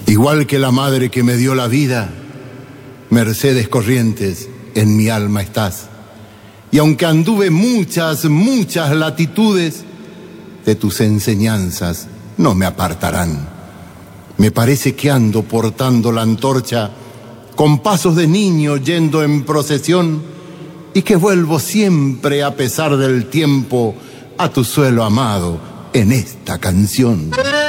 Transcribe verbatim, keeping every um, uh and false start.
Igual que la madre que me dio la vida, Mercedes Corrientes, en mi alma estás. Y aunque anduve muchas, muchas latitudes, de tus enseñanzas no me apartarán. Me parece que ando portando la antorcha con pasos de niño yendo en procesión y que vuelvo siempre a pesar del tiempo a tu suelo amado en esta canción.